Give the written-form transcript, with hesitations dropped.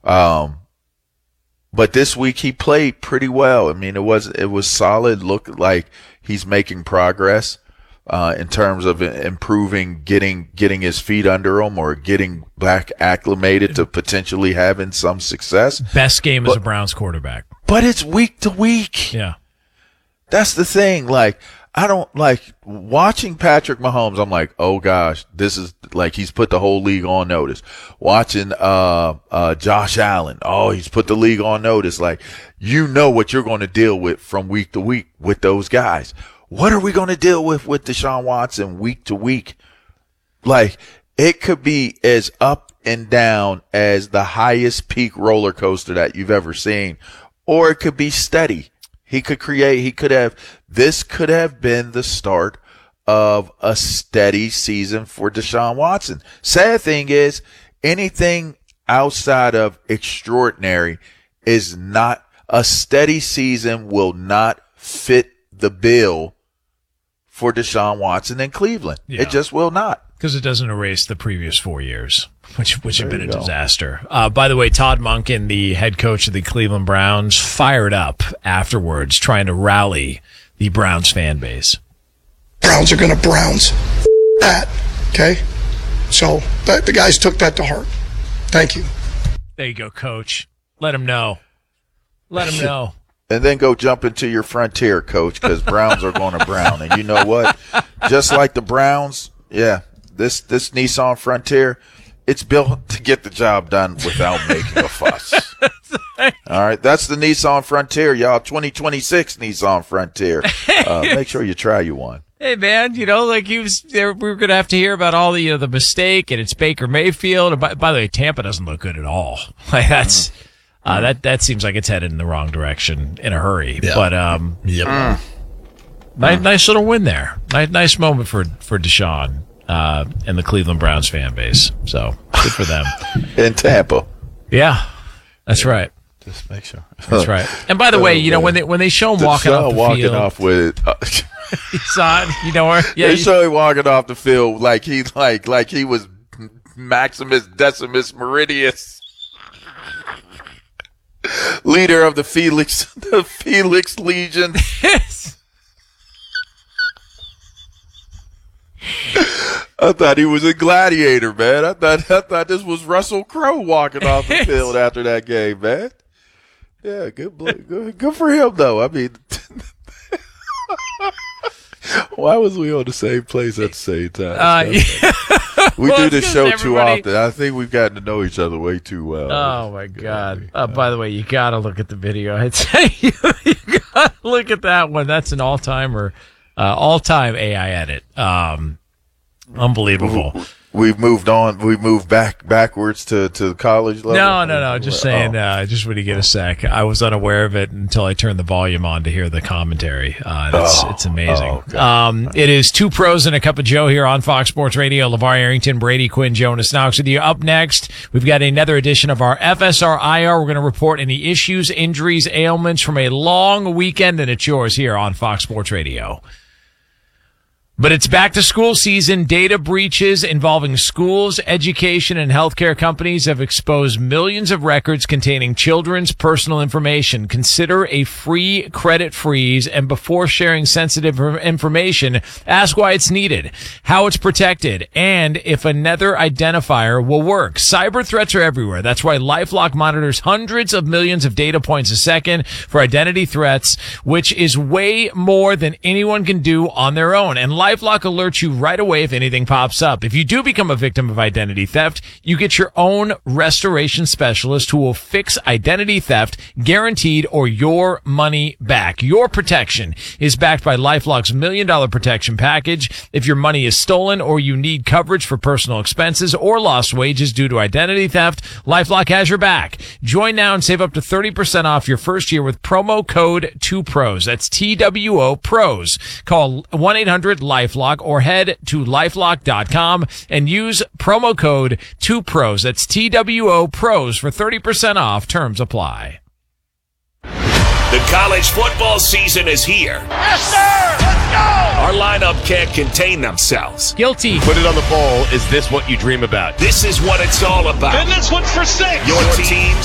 But this week he played pretty well. I mean, it was solid. Looked like he's making progress in terms of improving, getting his feet under him or getting back acclimated to potentially having some success. Best game as a Browns quarterback. But it's week to week. Yeah. That's the thing. Like, I don't like watching Patrick Mahomes. I'm like, oh gosh, this is like he's put the whole league on notice. Watching Josh Allen, oh, he's put the league on notice. Like, you know what you're going to deal with from week to week with those guys. What are we going to deal with Deshaun Watson week to week? Like, it could be as up and down as the highest peak roller coaster that you've ever seen, or it could be steady. This could have been the start of a steady season for Deshaun Watson. Sad thing is, anything outside of extraordinary is not a steady season, will not fit the bill for Deshaun Watson in Cleveland. Yeah. It just will not. Because it doesn't erase the previous 4 years, which have been a disaster. By the way, Todd Monken, the head coach of the Cleveland Browns, fired up afterwards trying to rally the Browns fan base. Browns are going to Browns. That, okay? So the guys took that to heart. Thank you. There you go, coach. Let him know. Let him know. And then go jump into your Frontier, coach, because Browns are going to Brown. And you know what? Just like the Browns, yeah. This Nissan Frontier, it's built to get the job done without making a fuss. All right, that's the Nissan Frontier, y'all. 2026 Nissan Frontier. Make sure you try you one. Hey man, like he was there. We were gonna have to hear about all the the mistake, and it's Baker Mayfield. And by the way, Tampa doesn't look good at all. Like that's that seems like it's headed in the wrong direction in a hurry. Yeah. But nice little win there. Nice moment for Deshaun. And the Cleveland Browns fan base. So good for them. In Tampa. Yeah, that's right. Just make sure. That's right. And by the way, when they show him walking off the field, off with, he saw it. You know where? Yeah, they show him walking off the field like he was Maximus Decimus Meridius, leader of the Felix Legion. I thought he was a gladiator, man. I thought this was Russell Crowe walking off the field after that game, man. Yeah, good for him, though. I mean, why was we on the same place at the same time? We do this show too often. I think we've gotten to know each other way too well. Oh, my God. By the way, you got to look at the video. I'd say you got to look at that one. That's an all-time AI edit. Unbelievable. We've moved on. We moved backwards to college level. No. Just saying. Just when you get a sec, I was unaware of it until I turned the volume on to hear the commentary. It's amazing. Okay. It is Two Pros and a Cup of Joe here on Fox Sports Radio. LeVar Arrington, Brady Quinn, Jonas Knox with you. Up next, we've got another edition of our FSR IR. We're going to report any issues, injuries, ailments from a long weekend, and it's yours here on Fox Sports Radio. But it's back to school season. Data breaches involving schools, education, and healthcare companies have exposed millions of records containing children's personal information. Consider a free credit freeze, and before sharing sensitive information, ask why it's needed, how it's protected, and if another identifier will work. Cyber threats are everywhere. That's why LifeLock monitors hundreds of millions of data points a second for identity threats, which is way more than anyone can do on their own. And LifeLock alerts you right away if anything pops up. If you do become a victim of identity theft, you get your own restoration specialist who will fix identity theft, guaranteed, or your money back. Your protection is backed by LifeLock's $1 million protection package. If your money is stolen or you need coverage for personal expenses or lost wages due to identity theft, LifeLock has your back. Join now and save up to 30% off your first year with promo code 2PROS. That's TWO PROS. Call 1-800-LIFELOCK or head to lifelock.com and use promo code 2PROS. That's TWO PROS for 30% off. Terms apply. The college football season is here. Yes, sir! Let's go! Our lineup can't contain themselves. Guilty. Put it on the poll. Is this what you dream about? This is what it's all about. And this one's for 6. Your teams